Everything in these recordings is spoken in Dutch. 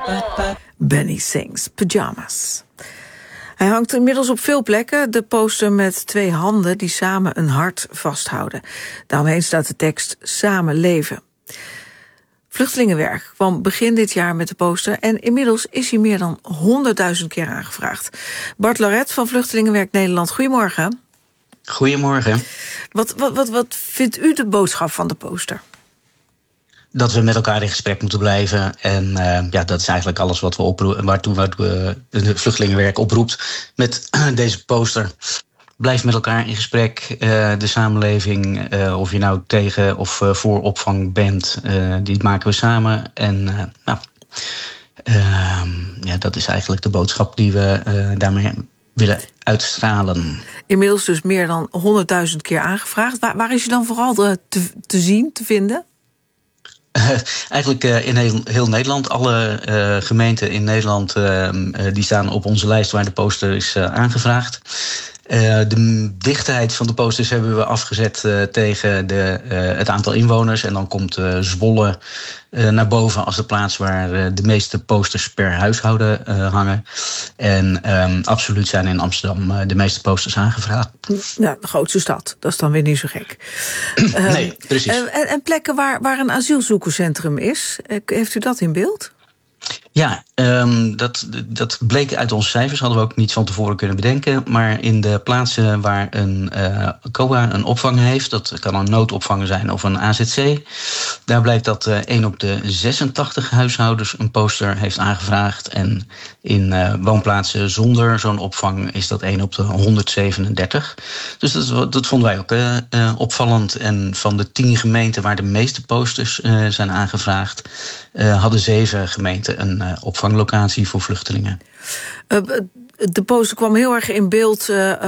Benny Sings Pyjamas. Hij hangt inmiddels op veel plekken, de poster met 2 handen die samen een hart vasthouden. Daaromheen staat de tekst Samen leven. Vluchtelingenwerk kwam begin dit jaar met de poster en inmiddels is hij meer dan 100.000 keer aangevraagd. Bart Laret van Vluchtelingenwerk Nederland, goedemorgen. Goedemorgen. Wat vindt u de boodschap van de poster? Dat we met elkaar in gesprek moeten blijven. En dat is eigenlijk alles wat we oproepen, waartoe de Vluchtelingenwerk oproept met deze poster. Blijf met elkaar in gesprek. De samenleving, of je nou tegen of voor opvang bent, die maken we samen. En dat is eigenlijk de boodschap die we daarmee willen uitstralen. Inmiddels dus meer dan 100.000 keer aangevraagd. Waar is je dan vooral te zien, te vinden? Eigenlijk in heel Nederland. Alle gemeenten in Nederland die staan op onze lijst waar de poster is aangevraagd. De dichtheid van de posters hebben we afgezet tegen het aantal inwoners. En dan komt Zwolle naar boven als de plaats waar de meeste posters per huishouden hangen. En absoluut zijn in Amsterdam de meeste posters aangevraagd. Ja, de grootste stad. Dat is dan weer niet zo gek. Nee, precies. En plekken waar een asielzoekerscentrum is, heeft u dat in beeld? Ja, dat bleek uit onze cijfers, hadden we ook niet van tevoren kunnen bedenken. Maar in de plaatsen waar een COA een opvang heeft, dat kan een noodopvang zijn of een AZC, daar blijkt dat 1 op de 86 huishoudens een poster heeft aangevraagd. En in woonplaatsen zonder zo'n opvang is dat 1 op de 137. Dus dat vonden wij ook opvallend. En van de 10 gemeenten waar de meeste posters zijn aangevraagd, hadden 7 gemeenten een opvanglocatie voor vluchtelingen. De poster kwam heel erg in beeld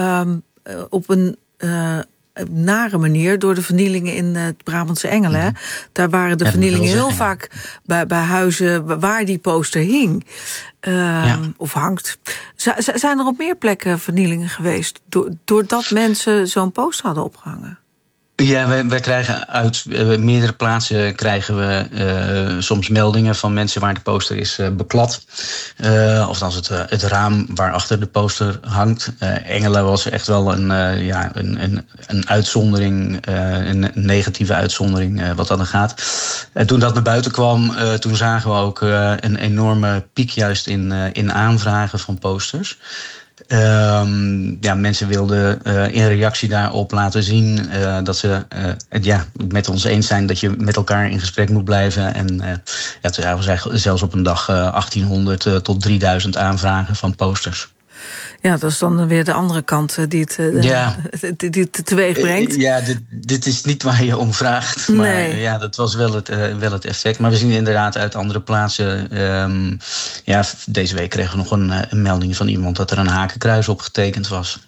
op een nare manier door de vernielingen in het Brabantse Engelen. Mm-hmm. Daar waren de vernielingen heel vaak bij huizen waar die poster hing. Of hangt. Zijn er op meer plekken vernielingen geweest doordat mensen zo'n poster hadden opgehangen? Ja, wij krijgen uit meerdere plaatsen soms meldingen van mensen waar de poster is beklad. Of dan is het raam waarachter de poster hangt. Engelen was echt wel een uitzondering, een negatieve uitzondering wat dat dan gaat. Toen dat naar buiten kwam, toen zagen we ook een enorme piek juist in aanvragen van posters. Mensen wilden in reactie daarop laten zien dat ze het met ons eens zijn dat je met elkaar in gesprek moet blijven. En toen zagen we zelfs op een dag 1800 tot 3000 aanvragen van posters. Ja, dat is dan weer de andere kant die het teweeg brengt. Dit is niet waar je om vraagt. Maar nee. Dat was wel het effect. Maar we zien inderdaad uit andere plaatsen. Deze week kregen we nog een melding van iemand dat er een hakenkruis opgetekend was.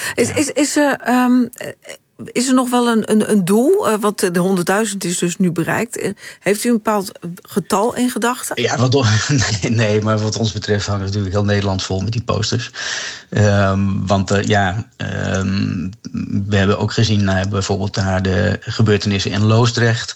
Is er nog wel een doel? Want de 100.000 is dus nu bereikt. Heeft u een bepaald getal in gedachten? Ja, maar wat ons betreft hangt natuurlijk heel Nederland vol met die posters. We hebben ook gezien bijvoorbeeld naar de gebeurtenissen in Loosdrecht.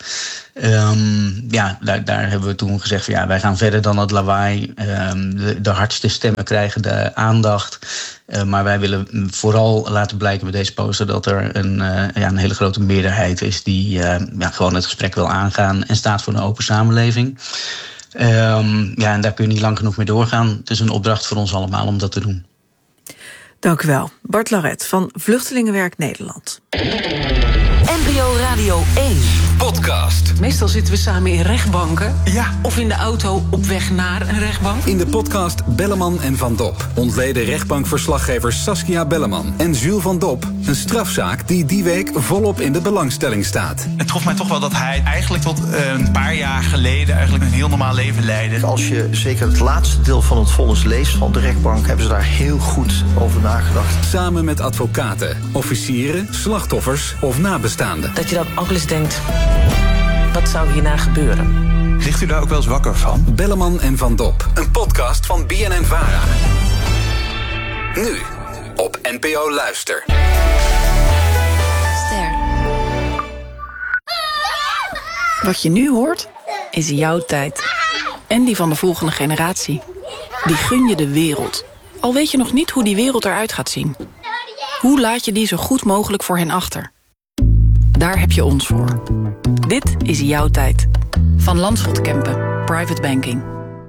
Daar hebben we toen gezegd van wij gaan verder dan het lawaai. De hardste stemmen krijgen de aandacht. Maar wij willen vooral laten blijken met deze poster dat er een hele grote meerderheid is die gewoon het gesprek wil aangaan en staat voor een open samenleving. En daar kun je niet lang genoeg mee doorgaan. Het is een opdracht voor ons allemaal om dat te doen. Dank u wel. Bart Laret van Vluchtelingenwerk Nederland. NPO Radio 1. Podcast. Meestal zitten we samen in rechtbanken. Ja. Of in de auto op weg naar een rechtbank. In de podcast Belleman en Van Dop ontleden rechtbankverslaggevers Saskia Belleman en Jules Van Dop een strafzaak die week volop in de belangstelling staat. Het trof mij toch wel dat hij eigenlijk tot een paar jaar geleden eigenlijk een heel normaal leven leidde. Als je zeker het laatste deel van het vonnis leest van de rechtbank, hebben ze daar heel goed over nagedacht. Samen met advocaten, officieren, slachtoffers of nabestaanden. Dat je dan ook eens denkt, wat zou hierna gebeuren? Ligt u daar ook wel eens wakker van? Belleman en Van Dop, een podcast van BNN-Vara. Nu op NPO Luister. Ster. Wat je nu hoort, is jouw tijd. En die van de volgende generatie. Die gun je de wereld. Al weet je nog niet hoe die wereld eruit gaat zien. Hoe laat je die zo goed mogelijk voor hen achter? Daar heb je ons voor. Dit is jouw tijd. Van Landschot Kempen. Private Banking.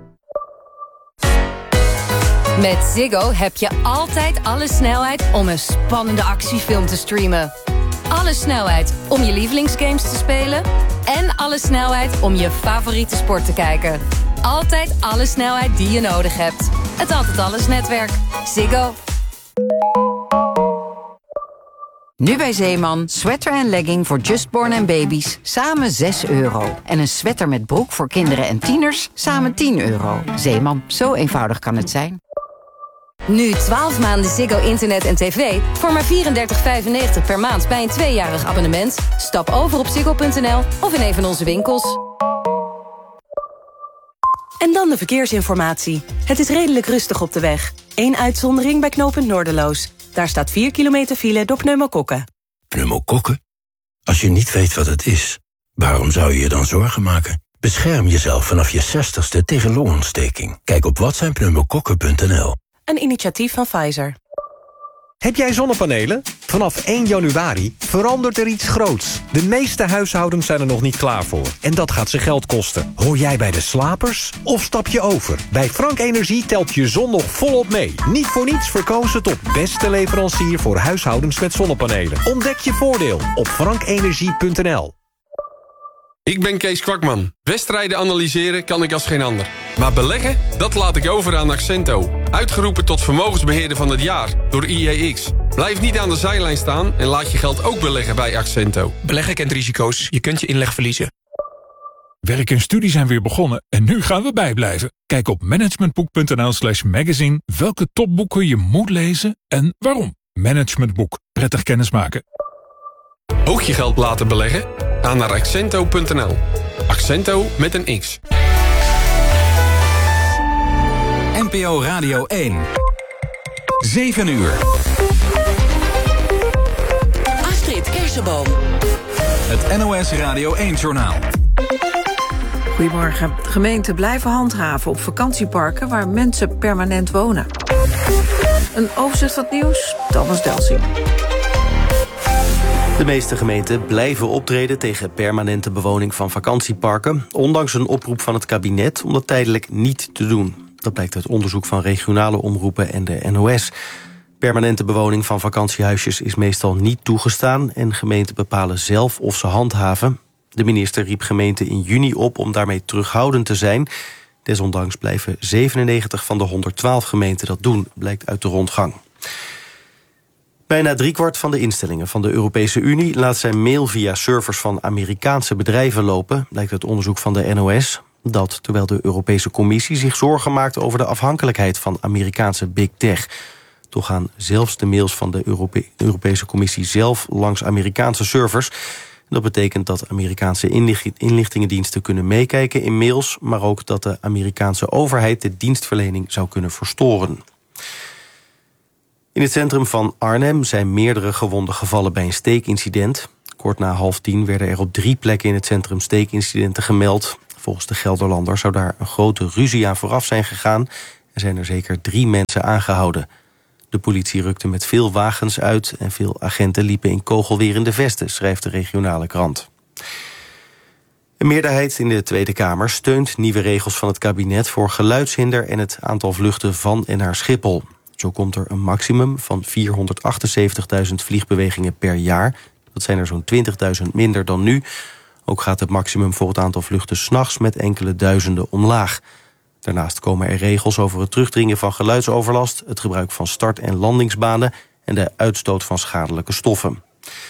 Met Ziggo heb je altijd alle snelheid om een spannende actiefilm te streamen. Alle snelheid om je lievelingsgames te spelen. En alle snelheid om je favoriete sport te kijken. Altijd alle snelheid die je nodig hebt. Het Altijd Alles netwerk. Ziggo. Nu bij Zeeman, sweater en legging voor justborn en baby's, samen €6. En een sweater met broek voor kinderen en tieners, samen €10. Zeeman, zo eenvoudig kan het zijn. Nu 12 maanden Ziggo internet en tv voor maar $34,95 per maand bij een 2-jarig abonnement. Stap over op ziggo.nl of in een van onze winkels. En dan de verkeersinformatie. Het is redelijk rustig op de weg. 1 uitzondering bij knooppunt Noorderloos. Daar staat 4 kilometer file door pneumokokken. Pneumokokken? Als je niet weet wat het is, waarom zou je je dan zorgen maken? Bescherm jezelf vanaf je 60ste tegen longontsteking. Kijk op watzijnpneumokokken.nl. Een initiatief van Pfizer. Heb jij zonnepanelen? Vanaf 1 januari verandert er iets groots. De meeste huishoudens zijn er nog niet klaar voor. En dat gaat ze geld kosten. Hoor jij bij de slapers? Of stap je over? Bij Frank Energie telt je zon nog volop mee. Niet voor niets verkozen tot beste leverancier voor huishoudens met zonnepanelen. Ontdek je voordeel op frankenergie.nl. Ik ben Kees Kwakman. Wedstrijden analyseren kan ik als geen ander. Maar beleggen, dat laat ik over aan Accento. Uitgeroepen tot vermogensbeheerder van het jaar door IEX. Blijf niet aan de zijlijn staan en laat je geld ook beleggen bij Accento. Beleggen kent risico's. Je kunt je inleg verliezen. Werk en studie zijn weer begonnen en nu gaan we bijblijven. Kijk op managementboek.nl/magazine welke topboeken je moet lezen en waarom. Managementboek. Prettig kennismaken. Ook je geld laten beleggen? Ga naar Accento.nl. Accento met een X. NPO Radio 1. 7 uur. Astrid Kersenboom. Het NOS Radio 1-journaal. Goedemorgen. Gemeenten blijven handhaven op vakantieparken waar mensen permanent wonen. Een overzicht van het nieuws, Thomas Delsing. De meeste gemeenten blijven optreden tegen permanente bewoning van vakantieparken, ondanks een oproep van het kabinet om dat tijdelijk niet te doen. Dat blijkt uit onderzoek van regionale omroepen en de NOS. Permanente bewoning van vakantiehuisjes is meestal niet toegestaan en gemeenten bepalen zelf of ze handhaven. De minister riep gemeenten in juni op om daarmee terughoudend te zijn. Desondanks blijven 97 van de 112 gemeenten dat doen, blijkt uit de rondgang. Bijna 3/4 van de instellingen van de Europese Unie laat zijn mail via servers van Amerikaanse bedrijven lopen, blijkt uit onderzoek van de NOS. Dat terwijl de Europese Commissie zich zorgen maakt over de afhankelijkheid van Amerikaanse big tech. Toch gaan zelfs de mails van de Europese Commissie zelf langs Amerikaanse servers. Dat betekent dat Amerikaanse inlichtingendiensten kunnen meekijken in mails, maar ook dat de Amerikaanse overheid de dienstverlening zou kunnen verstoren. In het centrum van Arnhem zijn meerdere gewonden gevallen bij een steekincident. Kort na 9:30 werden er op 3 plekken in het centrum steekincidenten gemeld. Volgens de Gelderlander zou daar een grote ruzie aan vooraf zijn gegaan en zijn er zeker 3 mensen aangehouden. De politie rukte met veel wagens uit en veel agenten liepen in kogelwerende vesten, schrijft de regionale krant. Een meerderheid in de Tweede Kamer steunt nieuwe regels van het kabinet voor geluidshinder en het aantal vluchten van en naar Schiphol. Zo komt er een maximum van 478.000 vliegbewegingen per jaar. Dat zijn er zo'n 20.000 minder dan nu. Ook gaat het maximum voor het aantal vluchten 's nachts met enkele duizenden omlaag. Daarnaast komen er regels over het terugdringen van geluidsoverlast, het gebruik van start- en landingsbanen en de uitstoot van schadelijke stoffen.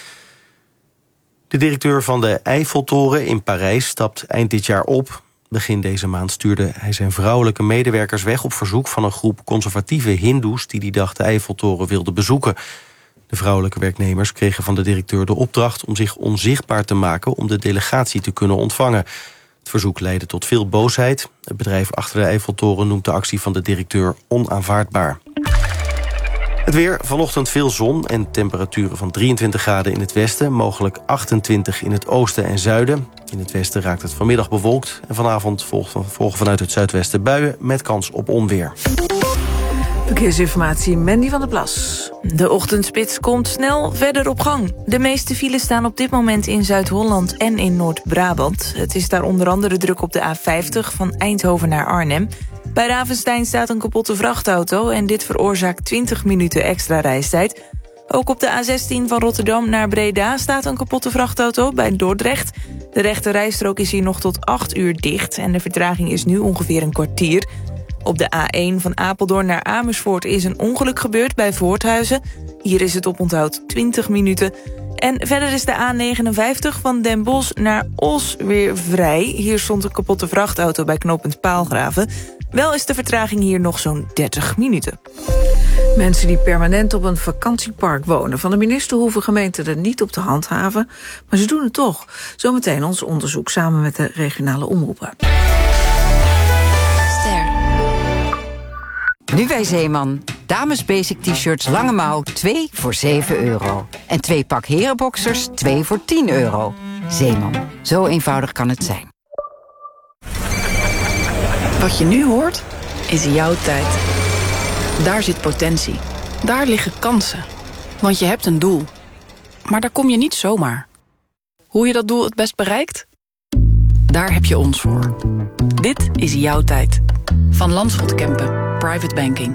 De directeur van de Eiffeltoren in Parijs stapt eind dit jaar op. Begin deze maand stuurde hij zijn vrouwelijke medewerkers weg op verzoek van een groep conservatieve hindoes die die dag de Eiffeltoren wilden bezoeken. De vrouwelijke werknemers kregen van de directeur de opdracht om zich onzichtbaar te maken om de delegatie te kunnen ontvangen. Het verzoek leidde tot veel boosheid. Het bedrijf achter de Eiffeltoren noemt de actie van de directeur onaanvaardbaar. Het weer, vanochtend veel zon en temperaturen van 23 graden in het westen. Mogelijk 28 in het oosten en zuiden. In het westen raakt het vanmiddag bewolkt. En vanavond volgen vanuit het zuidwesten buien met kans op onweer. Verkeersinformatie, Mandy van der Plas. De ochtendspits komt snel verder op gang. De meeste files staan op dit moment in Zuid-Holland en in Noord-Brabant. Het is daar onder andere druk op de A50 van Eindhoven naar Arnhem. Bij Ravenstein staat een kapotte vrachtauto en dit veroorzaakt 20 minuten extra reistijd. Ook op de A16 van Rotterdam naar Breda staat een kapotte vrachtauto bij Dordrecht. De rechte rijstrook is hier nog tot 8 uur dicht en de vertraging is nu ongeveer een kwartier. Op de A1 van Apeldoorn naar Amersfoort is een ongeluk gebeurd bij Voorthuizen. Hier is het oponthoud 20 minuten. En verder is de A59 van Den Bosch naar Os weer vrij. Hier stond een kapotte vrachtauto bij knooppunt Paalgraven. Wel is de vertraging hier nog zo'n 30 minuten. Mensen die permanent op een vakantiepark wonen. Van de minister hoeven gemeenten er niet op te handhaven. Maar ze doen het toch. Zometeen ons onderzoek samen met de regionale omroepen. Nu bij Zeeman. Dames basic t-shirts lange mouw 2 voor €7. En 2 pak herenboxers 2 voor €10. Zeeman. Zo eenvoudig kan het zijn. Wat je nu hoort, is jouw tijd. Daar zit potentie. Daar liggen kansen. Want je hebt een doel. Maar daar kom je niet zomaar. Hoe je dat doel het best bereikt? Daar heb je ons voor. Dit is jouw tijd. Van Landschot Kempen. Private Banking.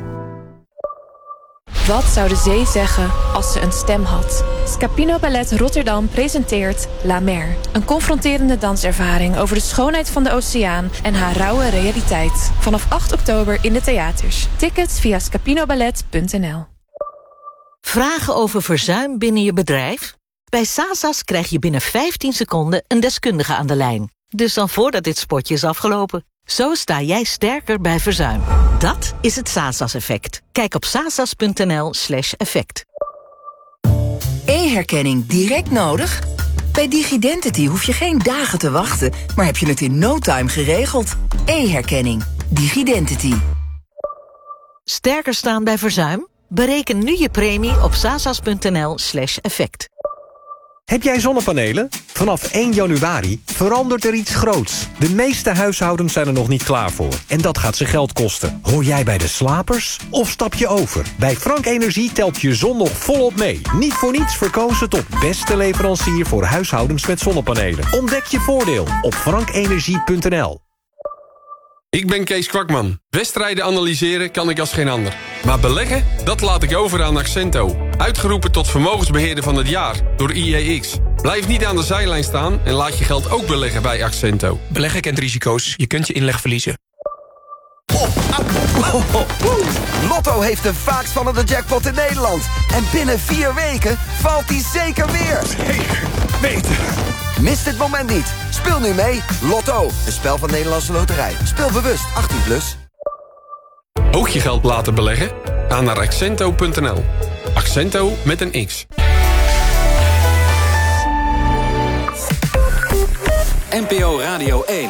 Wat zou de zee zeggen als ze een stem had? Scapino Ballet Rotterdam presenteert La Mer. Een confronterende danservaring over de schoonheid van de oceaan en haar rauwe realiteit. Vanaf 8 oktober in de theaters. Tickets via scapinoballet.nl. Vragen over verzuim binnen je bedrijf? Bij Sasas krijg je binnen 15 seconden een deskundige aan de lijn. Dus dan voordat dit spotje is afgelopen. Zo sta jij sterker bij verzuim. Dat is het Sasas-effect. Kijk op sasas.nl/effect. E-herkenning direct nodig? Bij DigiDentity hoef je geen dagen te wachten, maar heb je het in no time geregeld. E-herkenning. DigiDentity. Sterker staan bij verzuim? Bereken nu je premie op sasas.nl/effect. Heb jij zonnepanelen? Vanaf 1 januari verandert er iets groots. De meeste huishoudens zijn er nog niet klaar voor. En dat gaat ze geld kosten. Hoor jij bij de slapers? Of stap je over? Bij Frank Energie telt je zon nog volop mee. Niet voor niets verkozen tot beste leverancier voor huishoudens met zonnepanelen. Ontdek je voordeel op frankenergie.nl. Ik ben Kees Kwakman. Wedstrijden analyseren kan ik als geen ander. Maar beleggen, dat laat ik over aan Accento. Uitgeroepen tot vermogensbeheerder van het jaar door IEX. Blijf niet aan de zijlijn staan en laat je geld ook beleggen bij Accento. Beleggen kent risico's. Je kunt je inleg verliezen. Lotto heeft de vaakst vallende jackpot in Nederland. En binnen 4 weken valt die zeker weer. Zeker weten. Mis dit moment niet. Speel nu mee. Lotto, een spel van Nederlandse Loterij. Speel bewust, 18+. Ook je geld laten beleggen? Ga naar accento.nl. Accento met een X. NPO Radio 1.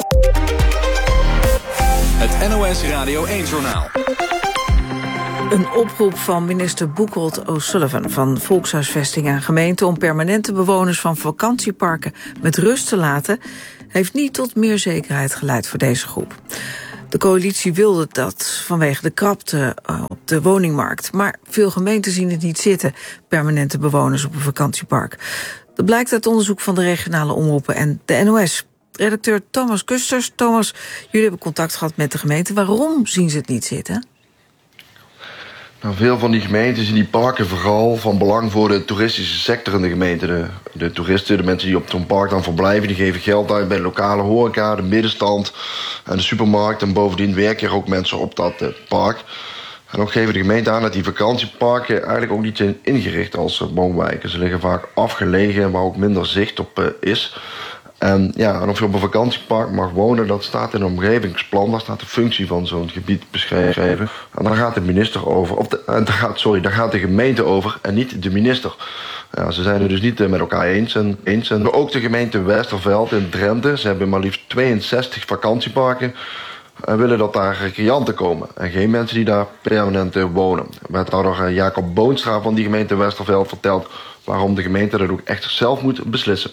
Het NOS Radio 1-journaal. Een oproep van minister Boekholt O'Sullivan van Volkshuisvesting aan gemeenten om permanente bewoners van vakantieparken met rust te laten, heeft niet tot meer zekerheid geleid voor deze groep. De coalitie wilde dat vanwege de krapte op de woningmarkt. Maar veel gemeenten zien het niet zitten, permanente bewoners op een vakantiepark. Dat blijkt uit onderzoek van de regionale omroepen en de NOS. Redacteur Thomas Kusters. Thomas, jullie hebben contact gehad met de gemeente. Waarom zien ze het niet zitten? Nou, veel van die gemeenten zien die parken vooral van belang voor de toeristische sector in de gemeente. De toeristen, de mensen die op zo'n park dan verblijven, die geven geld uit bij de lokale horeca, de middenstand en de supermarkt. En bovendien werken er ook mensen op dat park. En ook geven de gemeente aan dat die vakantieparken eigenlijk ook niet zijn ingericht als woonwijken. Ze liggen vaak afgelegen, waar ook minder zicht op is. En of je op een vakantiepark mag wonen, dat staat in een omgevingsplan. Daar staat de functie van zo'n gebied beschreven. En daar gaat de minister over, daar gaat de gemeente over en niet de minister. Ja, ze zijn het dus niet met elkaar eens. En ook de gemeente Westerveld in Drenthe. Ze hebben maar liefst 62 vakantieparken. willen dat daar recreanten komen en geen mensen die daar permanent wonen. Wethouder Jacob Boonstra van die gemeente Westerveld vertelt waarom de gemeente dat ook echt zelf moet beslissen.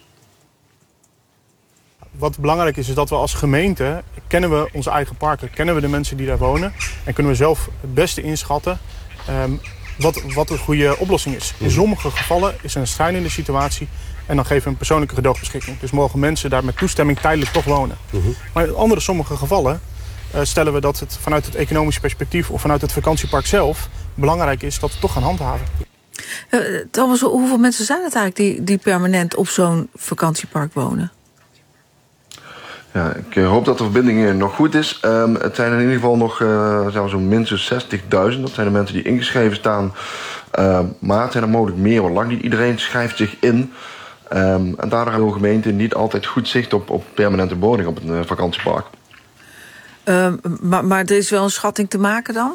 Wat belangrijk is dat we als gemeente kennen we onze eigen parken, kennen we de mensen die daar wonen en kunnen we zelf het beste inschatten wat een goede oplossing is. In sommige gevallen is er een schrijnende situatie en dan geven we een persoonlijke gedoogbeschikking. Dus mogen mensen daar met toestemming tijdelijk toch wonen. Maar in andere sommige gevallen stellen we dat het vanuit het economisch perspectief of vanuit het vakantiepark zelf belangrijk is dat we toch gaan handhaven. Thomas, hoeveel mensen zijn het eigenlijk die permanent op zo'n vakantiepark wonen? Ja, ik hoop dat de verbinding nog goed is. Het zijn in ieder geval nog zo'n minstens 60.000. Dat zijn de mensen die ingeschreven staan. Maar het zijn er mogelijk meer, want lang niet iedereen schrijft zich in. En daardoor hebben de gemeenten niet altijd goed zicht op permanente woning op een vakantiepark. Maar er is wel een schatting te maken dan?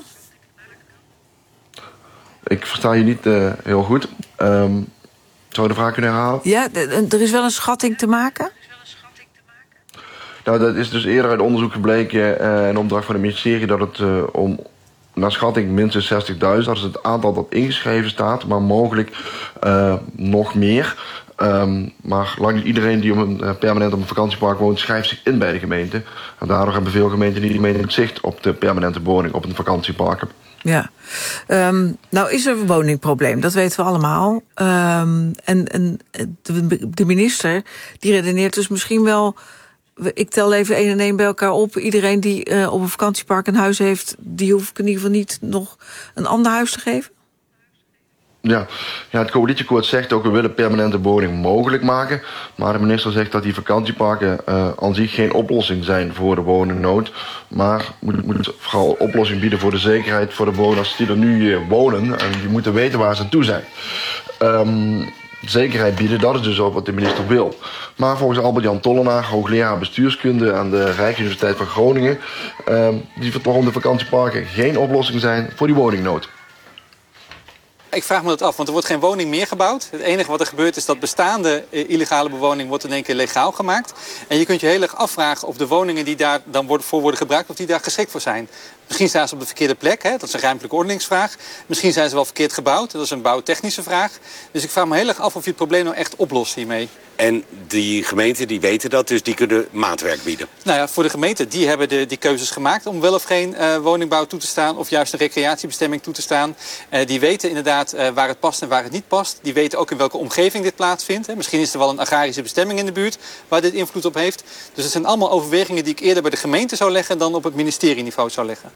Ik versta je niet heel goed. Zou je de vraag kunnen herhalen? Ja, er is wel een schatting te maken? Nou, dat is dus eerder uit onderzoek gebleken in opdracht van het ministerie dat het om naar schatting minstens 60.000, dat is het aantal dat ingeschreven staat, maar mogelijk nog meer. Maar lang niet iedereen die permanent op een vakantiepark woont schrijft zich in bij de gemeente. En daardoor hebben veel gemeenten niet meer zicht op de permanente woning op een vakantiepark. Ja, nou is er een woningprobleem, dat weten we allemaal. En de minister die redeneert dus misschien wel. Ik tel even 1 en 1 bij elkaar op. Iedereen die op een vakantiepark een huis heeft, die hoef ik in ieder geval niet nog een ander huis te geven? Ja, het coalitieakkoord zegt ook we willen permanente woning mogelijk maken. Maar de minister zegt dat die vakantieparken aan zich geen oplossing zijn voor de woningnood. Maar moet vooral oplossing bieden voor de zekerheid voor de bewoners die er nu wonen. En die moeten weten waar ze aan toe zijn. Zekerheid bieden, dat is dus ook wat de minister wil. Maar volgens Albert-Jan Tollenaar, hoogleraar bestuurskunde aan de Rijksuniversiteit van Groningen, die vindt waarom de vakantieparken geen oplossing zijn voor die woningnood. Ik vraag me dat af, want er wordt geen woning meer gebouwd. Het enige wat er gebeurt is dat bestaande illegale bewoning wordt in één keer legaal gemaakt. En je kunt je heel erg afvragen of de woningen die daar dan voor worden gebruikt, of die daar geschikt voor zijn. Misschien staan ze op de verkeerde plek, dat is een ruimtelijke ordeningsvraag. Misschien zijn ze wel verkeerd gebouwd, dat is een bouwtechnische vraag. Dus ik vraag me heel erg af of je het probleem nou echt oplost hiermee. En die gemeenten die weten dat, dus die kunnen maatwerk bieden? Nou ja, voor de gemeenten, die hebben die keuzes gemaakt om wel of geen woningbouw toe te staan, of juist een recreatiebestemming toe te staan. Die weten inderdaad waar het past en waar het niet past. Die weten ook in welke omgeving dit plaatsvindt. Misschien is er wel een agrarische bestemming in de buurt waar dit invloed op heeft. Dus het zijn allemaal overwegingen die ik eerder bij de gemeente zou leggen dan op het ministerieniveau zou leggen.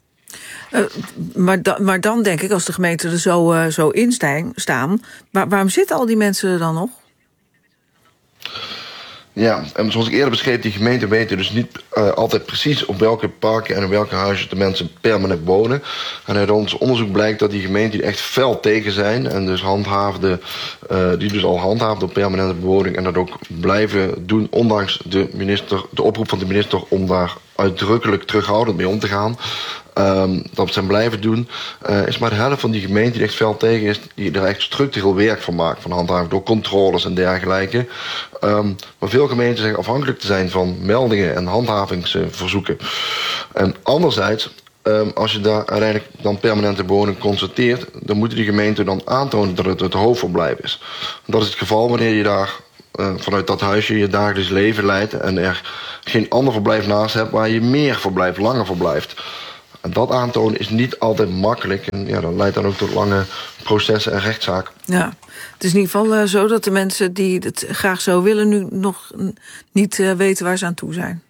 Maar dan denk ik, als de gemeenten er zo in staan, waarom zitten al die mensen er dan nog? Ja, en zoals ik eerder beschreef, die gemeenten weten dus niet altijd precies op welke parken en in welke huizen de mensen permanent wonen. En uit ons onderzoek blijkt dat die gemeenten die echt fel tegen zijn en dus die dus al handhaafden op permanente bewoning en dat ook blijven doen, ondanks de oproep van de minister om daar uitdrukkelijk terughoudend mee om te gaan. Dat ze blijven doen, is maar de helft van die gemeente die echt fel tegen is, die er echt structureel werk van maakt, van handhaving door controles en dergelijke. Maar veel gemeenten zeggen afhankelijk te zijn van meldingen en handhavingsverzoeken. En anderzijds, als je daar uiteindelijk dan permanente bewoning constateert, dan moeten die gemeenten dan aantonen dat het hoofdverblijf is. Dat is het geval wanneer je daar vanuit dat huisje je dagelijks leven leidt en er geen ander verblijf naast hebt waar je meer verblijft, langer verblijft. En dat aantonen is niet altijd makkelijk. En ja, dat leidt dan ook tot lange processen en rechtszaken. Ja, het is in ieder geval zo dat de mensen die het graag zo willen nu nog niet weten waar ze aan toe zijn.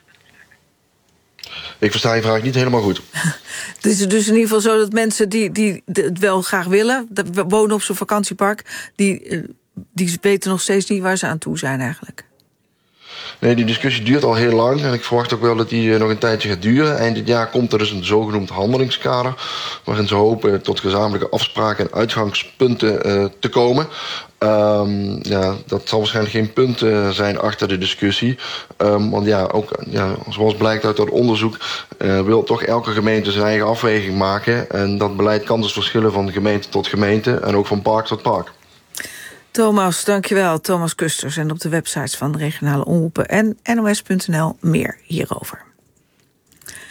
Ik versta je vraag niet helemaal goed. Het is dus in ieder geval zo dat mensen die het wel graag willen, wonen op zo'n vakantiepark, die weten nog steeds niet waar ze aan toe zijn eigenlijk. Nee, die discussie duurt al heel lang en ik verwacht ook wel dat die nog een tijdje gaat duren. Eind dit jaar komt er dus een zogenoemd handelingskader, waarin ze hopen tot gezamenlijke afspraken en uitgangspunten te komen. Dat zal waarschijnlijk geen punt zijn achter de discussie. Want zoals blijkt uit dat onderzoek, wil toch elke gemeente zijn eigen afweging maken. En dat beleid kan dus verschillen van gemeente tot gemeente en ook van park tot park. Thomas, dankjewel. Thomas Kusters. En op de websites van de regionale omroepen en nos.nl meer hierover.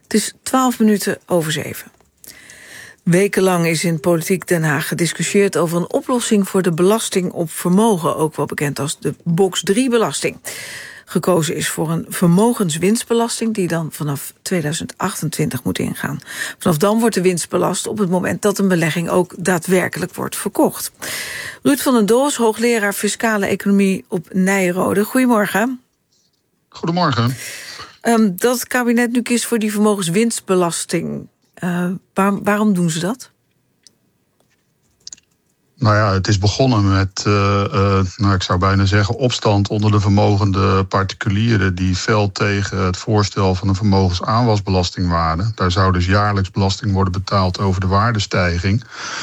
Het is 7:12. Wekenlang is in Politiek Den Haag gediscussieerd over een oplossing voor de belasting op vermogen, ook wel bekend als de box 3-belasting. Gekozen is voor een vermogenswinstbelasting die dan vanaf 2028 moet ingaan. Vanaf dan wordt de winst belast op het moment dat een belegging ook daadwerkelijk wordt verkocht. Ruud van den Doos, hoogleraar fiscale economie op Nijrode. Goedemorgen. Goedemorgen. Dat het kabinet nu kiest voor die vermogenswinstbelasting, waarom doen ze dat? Nou ja, het is begonnen met, ik zou bijna zeggen, opstand onder de vermogende particulieren die fel tegen het voorstel van een vermogensaanwasbelasting waren. Daar zou dus jaarlijks belasting worden betaald over de waardestijging.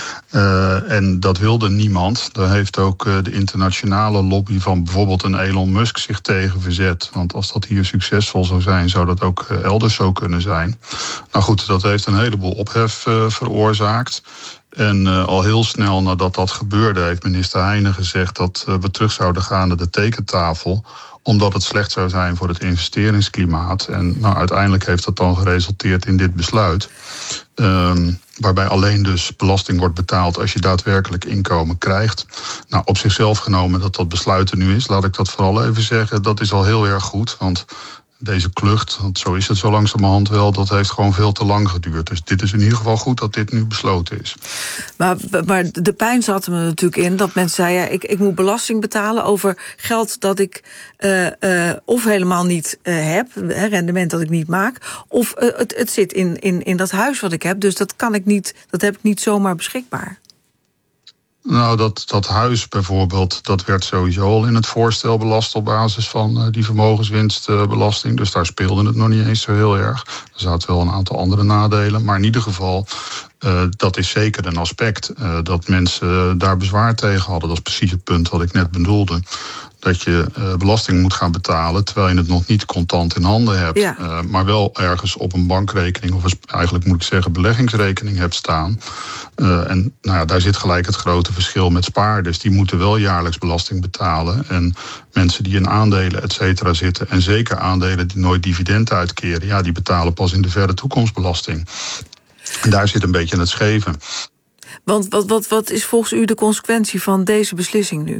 En dat wilde niemand. Daar heeft ook de internationale lobby van bijvoorbeeld een Elon Musk zich tegen verzet. Want als dat hier succesvol zou zijn, zou dat ook elders zo kunnen zijn. Nou goed, dat heeft een heleboel ophef veroorzaakt. En al heel snel nadat dat gebeurde heeft minister Heijnen gezegd dat we terug zouden gaan naar de tekentafel, omdat het slecht zou zijn voor het investeringsklimaat. En uiteindelijk heeft dat dan geresulteerd in dit besluit. Waarbij alleen dus belasting wordt betaald als je daadwerkelijk inkomen krijgt. Nou, op zichzelf genomen dat besluit er nu is, laat ik dat vooral even zeggen, dat is al heel erg goed. Want deze klucht, want zo is het zo langzamerhand wel, dat heeft gewoon veel te lang geduurd. Dus dit is in ieder geval goed dat dit nu besloten is. Maar de pijn zat er natuurlijk in dat mensen zeiden, ik moet belasting betalen over geld dat ik of helemaal niet heb, rendement dat ik niet maak, of het zit in dat huis wat ik heb, dus dat heb ik niet zomaar beschikbaar. Nou, dat huis bijvoorbeeld, dat werd sowieso al in het voorstel belast op basis van die vermogenswinstbelasting. Dus daar speelde het nog niet eens zo heel erg. Er zaten wel een aantal andere nadelen. Maar in ieder geval, dat is zeker een aspect dat mensen daar bezwaar tegen hadden. Dat is precies het punt wat ik net bedoelde. Dat je belasting moet gaan betalen terwijl je het nog niet contant in handen hebt. Ja. Maar wel ergens op een bankrekening, of eigenlijk moet ik zeggen beleggingsrekening hebt staan. En daar zit gelijk het grote verschil met spaarders. Die moeten wel jaarlijks belasting betalen. En mensen die in aandelen et cetera zitten, en zeker aandelen die nooit dividend uitkeren, ja, die betalen pas in de verre toekomst belasting. En daar zit een beetje het scheve. Want wat is volgens u de consequentie van deze beslissing nu?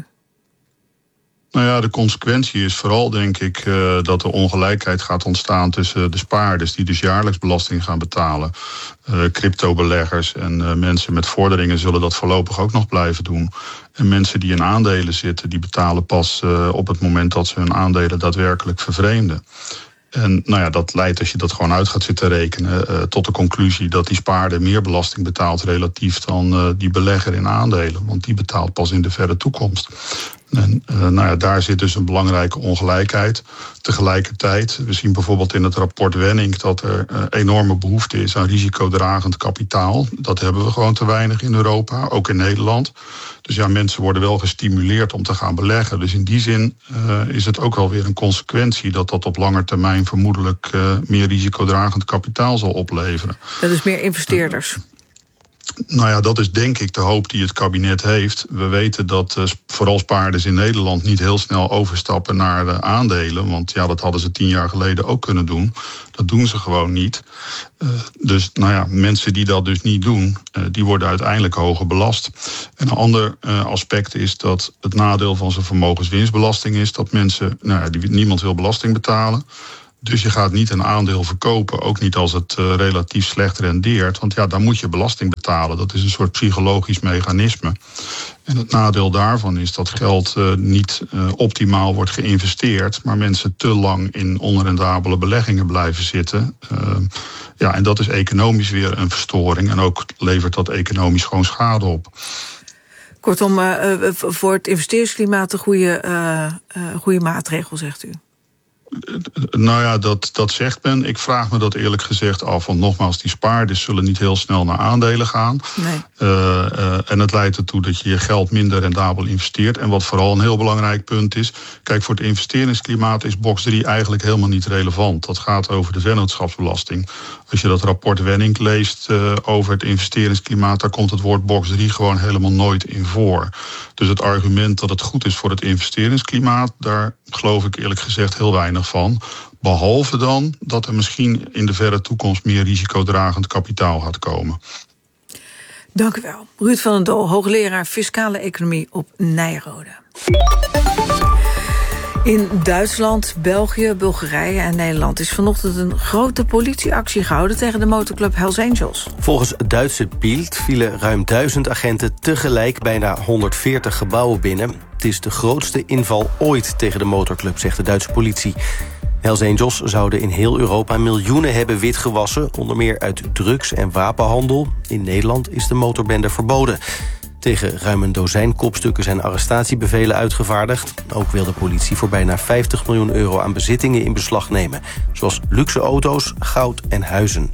Nou ja, de consequentie is vooral, denk ik, dat er ongelijkheid gaat ontstaan tussen de spaarders, die dus jaarlijks belasting gaan betalen. Cryptobeleggers en mensen met vorderingen zullen dat voorlopig ook nog blijven doen. En mensen die in aandelen zitten, die betalen pas op het moment dat ze hun aandelen daadwerkelijk vervreemden. En dat leidt, als je dat gewoon uit gaat zitten rekenen, tot de conclusie dat die spaarder meer belasting betaalt relatief dan die belegger in aandelen. Want die betaalt pas in de verre toekomst. En daar zit dus een belangrijke ongelijkheid. Tegelijkertijd, we zien bijvoorbeeld in het rapport Wenning dat er enorme behoefte is aan risicodragend kapitaal. Dat hebben we gewoon te weinig in Europa, ook in Nederland. Dus ja, mensen worden wel gestimuleerd om te gaan beleggen. Dus in die zin is het ook wel weer een consequentie dat op lange termijn vermoedelijk meer risicodragend kapitaal zal opleveren. Dat is meer investeerders. Dat is denk ik de hoop die het kabinet heeft. We weten dat vooral spaarders in Nederland niet heel snel overstappen naar aandelen. Want ja, dat hadden ze 10 jaar geleden ook kunnen doen. Dat doen ze gewoon niet. Dus mensen die dat dus niet doen, die worden uiteindelijk hoger belast. En een ander aspect is dat het nadeel van zo'n vermogenswinstbelasting is dat mensen, niemand wil belasting betalen. Dus je gaat niet een aandeel verkopen, ook niet als het relatief slecht rendeert. Want ja, dan moet je belasting betalen. Dat is een soort psychologisch mechanisme. En het nadeel daarvan is dat geld niet optimaal wordt geïnvesteerd, maar mensen te lang in onrendabele beleggingen blijven zitten. En dat is economisch weer een verstoring. En ook levert dat economisch gewoon schade op. Kortom, voor het investeringsklimaat een goede maatregel, zegt u? Dat zegt men. Ik vraag me dat eerlijk gezegd af. Want nogmaals, die spaarders zullen niet heel snel naar aandelen gaan. Nee. En het leidt ertoe dat je je geld minder rendabel investeert. En wat vooral een heel belangrijk punt is, kijk, voor het investeringsklimaat is box 3 eigenlijk helemaal niet relevant. Dat gaat over de vennootschapsbelasting. Als je dat rapport Wenning leest over het investeringsklimaat, daar komt het woord box 3 gewoon helemaal nooit in voor. Dus het argument dat het goed is voor het investeringsklimaat, daar geloof ik eerlijk gezegd heel weinig van. Behalve dan dat er misschien in de verre toekomst meer risicodragend kapitaal gaat komen. Dank u wel. Ruud van den Doel, hoogleraar Fiscale Economie op Nijrode. In Duitsland, België, Bulgarije en Nederland is vanochtend een grote politieactie gehouden tegen de motorclub Hells Angels. Volgens het Duitse Bild vielen ruim 1000 agenten tegelijk bijna 140 gebouwen binnen. Het is de grootste inval ooit tegen de motorclub, zegt de Duitse politie. Hells Angels zouden in heel Europa miljoenen hebben witgewassen, onder meer uit drugs- en wapenhandel. In Nederland is de motorbende verboden. Tegen ruim een dozijn kopstukken zijn arrestatiebevelen uitgevaardigd. Ook wil de politie voor bijna 50 miljoen euro aan bezittingen in beslag nemen, zoals luxe auto's, goud en huizen.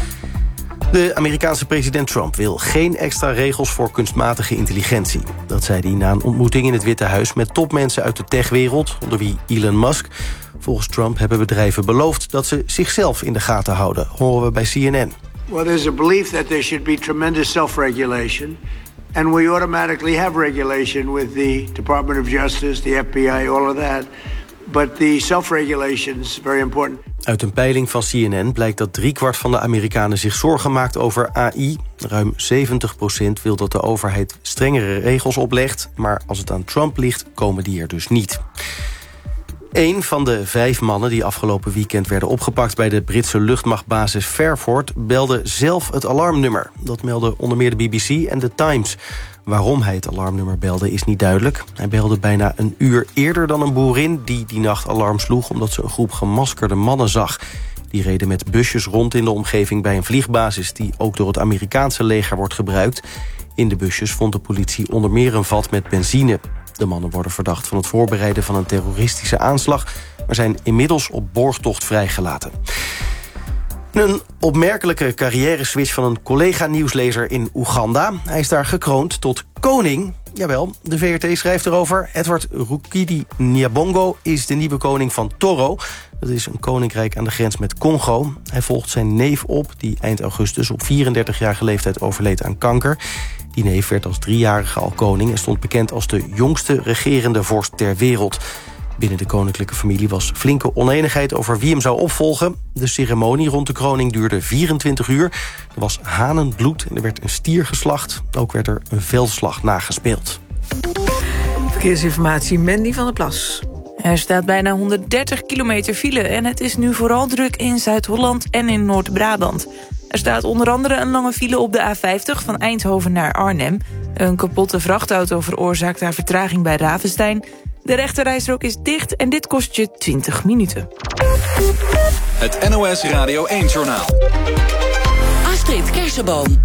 De Amerikaanse president Trump wil geen extra regels voor kunstmatige intelligentie. Dat zei hij na een ontmoeting in het Witte Huis met topmensen uit de techwereld, onder wie Elon Musk. Volgens Trump hebben bedrijven beloofd dat ze zichzelf in de gaten houden, horen we bij CNN. Well, there's a belief that there should be tremendous self-regulation. And we automatically have regulation with the Department of Justice, the FBI, all of that. But the self-regulation is very important. Uit een peiling van CNN blijkt dat 3/4 van de Amerikanen zich zorgen maakt over AI. Ruim 70% wil dat de overheid strengere regels oplegt. Maar als het aan Trump ligt, komen die er dus niet. Een van de 5 mannen die afgelopen weekend werden opgepakt bij de Britse luchtmachtbasis Fairford belde zelf het alarmnummer. Dat meldden onder meer de BBC en The Times. Waarom hij het alarmnummer belde is niet duidelijk. Hij belde bijna een uur eerder dan een boerin die nacht alarm sloeg omdat ze een groep gemaskerde mannen zag. Die reden met busjes rond in de omgeving bij een vliegbasis die ook door het Amerikaanse leger wordt gebruikt. In de busjes vond de politie onder meer een vat met benzine. De mannen worden verdacht van het voorbereiden van een terroristische aanslag, maar zijn inmiddels op borgtocht vrijgelaten. Een opmerkelijke carrière-switch van een collega-nieuwslezer in Oeganda. Hij is daar gekroond tot koning. Jawel, de VRT schrijft erover. Edward Rukidi Nyabongo is de nieuwe koning van Toro. Dat is een koninkrijk aan de grens met Congo. Hij volgt zijn neef op, die eind augustus op 34-jarige leeftijd overleed aan kanker. Die neef werd als 3-jarige al koning en stond bekend als de jongste regerende vorst ter wereld. Binnen de koninklijke familie was flinke onenigheid over wie hem zou opvolgen. De ceremonie rond de kroning duurde 24 uur. Er was hanenbloed en er werd een stier geslacht. Ook werd er een veldslag nagespeeld. Verkeersinformatie, Mandy van der Plas. Er staat bijna 130 kilometer file en het is nu vooral druk in Zuid-Holland en in Noord-Brabant. Er staat onder andere een lange file op de A50 van Eindhoven naar Arnhem. Een kapotte vrachtauto veroorzaakt daar vertraging bij Ravenstein. De rechterrijstrook is dicht en dit kost je 20 minuten. Het NOS Radio 1-journaal. Astrid Kersenboom.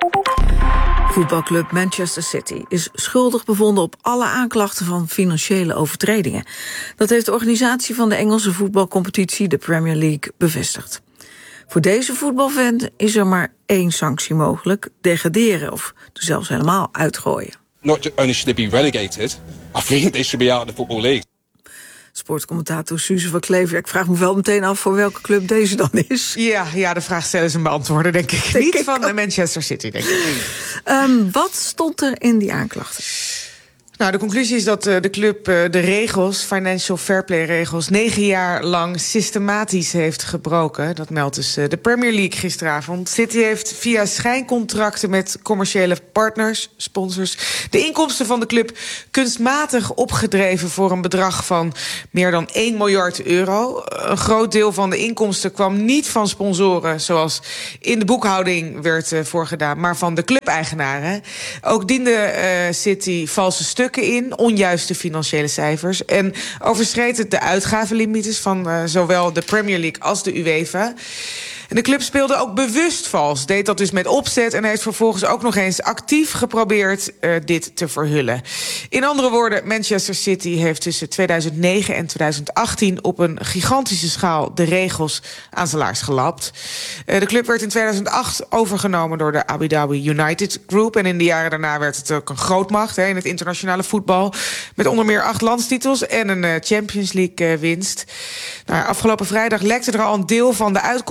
Voetbalclub Manchester City is schuldig bevonden op alle aanklachten van financiële overtredingen. Dat heeft de organisatie van de Engelse voetbalcompetitie, de Premier League, bevestigd. Voor deze voetbalfan is er maar 1 sanctie mogelijk: degraderen of er zelfs helemaal uitgooien. Not only should they be relegated, I think they should be out of the Football League. Sportcommentator Suze van Klever. Ik vraag me wel meteen af voor welke club deze dan is. Ja, de vraag stellen ze en beantwoorden, denk ik. Niet van Manchester City, denk ik. Wat stond er in die aanklachten? Nou, de conclusie is dat de club de regels, financial fair play regels, 9 jaar lang systematisch heeft gebroken. Dat meldt dus de Premier League gisteravond. City heeft via schijncontracten met commerciële partners, sponsors, de inkomsten van de club kunstmatig opgedreven voor een bedrag van meer dan 1 miljard euro. Een groot deel van de inkomsten kwam niet van sponsoren, zoals in de boekhouding werd voorgedaan, maar van de clubeigenaren. Ook diende City valse stukken in, onjuiste financiële cijfers, en overschreed het de uitgavenlimieten van zowel de Premier League als de UEFA. En de club speelde ook bewust vals, deed dat dus met opzet en heeft vervolgens ook nog eens actief geprobeerd dit te verhullen. In andere woorden, Manchester City heeft tussen 2009 en 2018 op een gigantische schaal de regels aan zijn laars gelapt. De club werd in 2008 overgenomen door de Abu Dhabi United Group en in de jaren daarna werd het ook een grootmacht in het internationale voetbal, met onder meer 8 landstitels en een Champions League winst. Nou, afgelopen vrijdag lekte er al een deel van de uitkomsten van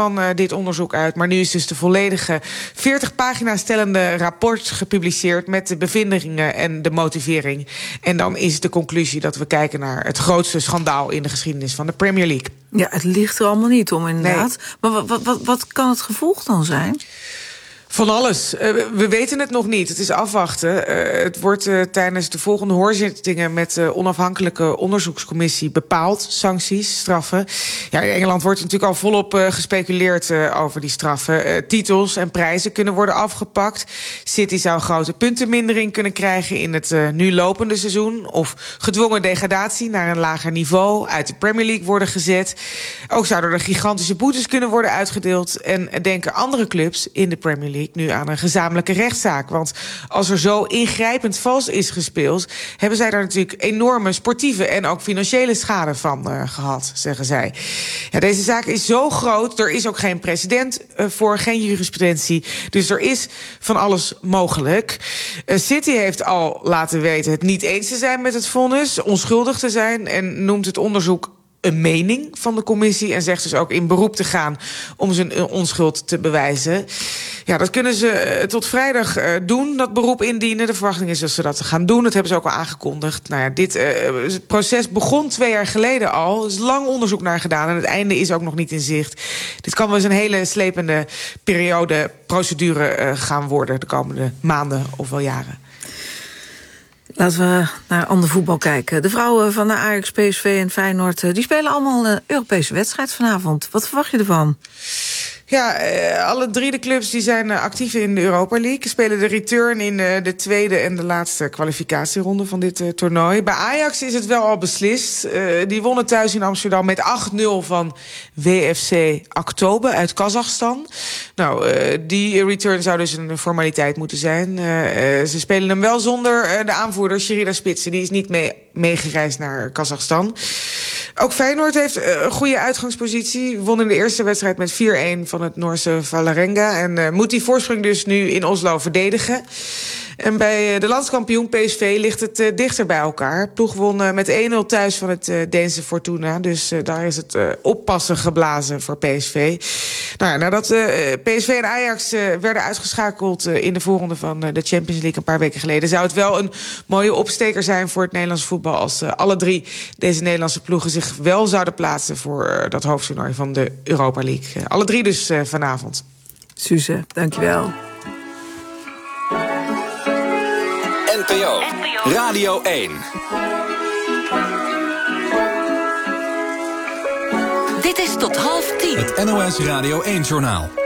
van dit onderzoek uit. Maar nu is dus de volledige 40 pagina's stellende rapport gepubliceerd met de bevindingen en de motivering. En dan is de conclusie dat we kijken naar het grootste schandaal in de geschiedenis van de Premier League. Ja, het ligt er allemaal niet om, inderdaad. Nee. Maar wat kan het gevolg dan zijn? Van alles. We weten het nog niet. Het is afwachten. Het wordt tijdens de volgende hoorzittingen met de onafhankelijke onderzoekscommissie bepaald. Sancties, straffen. Ja, in Engeland wordt natuurlijk al volop gespeculeerd over die straffen. Titels en prijzen kunnen worden afgepakt. City zou grote puntenmindering kunnen krijgen in het nu lopende seizoen. Of gedwongen degradatie naar een lager niveau uit de Premier League worden gezet. Ook zouden er gigantische boetes kunnen worden uitgedeeld. En denken andere clubs in de Premier League nu aan een gezamenlijke rechtszaak. Want als er zo ingrijpend vals is gespeeld, hebben zij daar natuurlijk enorme sportieve en ook financiële schade van gehad, zeggen zij. Ja, deze zaak is zo groot, er is ook geen precedent voor, geen jurisprudentie. Dus er is van alles mogelijk. City heeft al laten weten het niet eens te zijn met het vonnis, onschuldig te zijn en noemt het onderzoek een mening van de commissie en zegt dus ook in beroep te gaan om zijn onschuld te bewijzen. Ja, dat kunnen ze tot vrijdag doen, dat beroep indienen. De verwachting is dat ze dat gaan doen. Dat hebben ze ook al aangekondigd. Nou ja, dit proces begon 2 jaar geleden al. Er is lang onderzoek naar gedaan en het einde is ook nog niet in zicht. Dit kan wel eens een hele slepende periode procedure gaan worden de komende maanden of wel jaren. Laten we naar ander voetbal kijken. De vrouwen van de Ajax, PSV en Feyenoord die spelen allemaal een Europese wedstrijd vanavond. Wat verwacht je ervan? Ja, alle 3 de clubs die zijn actief in de Europa League. Spelen de return in de tweede en de laatste kwalificatieronde van dit toernooi. Bij Ajax is het wel al beslist. Die wonnen thuis in Amsterdam met 8-0 van WFC Aktobe uit Kazachstan. Nou, die return zou dus een formaliteit moeten zijn. Ze spelen hem wel zonder de aanvoerder Sherida Spitsen. Die is niet meegereisd naar Kazachstan. Ook Feyenoord heeft een goede uitgangspositie. Won in de eerste wedstrijd met 4-1 van het Noorse Vålerenga. En moet die voorsprong dus nu in Oslo verdedigen. En bij de landskampioen PSV ligt het dichter bij elkaar. Ploeg won met 1-0 thuis van het Deense Fortuna. Dus daar is het oppassen geblazen voor PSV. Nou ja, nadat PSV en Ajax werden uitgeschakeld in de voorronde van de Champions League een paar weken geleden, zou het wel een mooie opsteker zijn voor het Nederlandse voetbal als alle 3 deze Nederlandse ploegen zich wel zouden plaatsen voor dat hoofdtoernooi van de Europa League. Alle 3 dus vanavond. Suze, dankjewel. NPO Radio 1. Dit is tot 9:30. Het NOS Radio 1-journaal.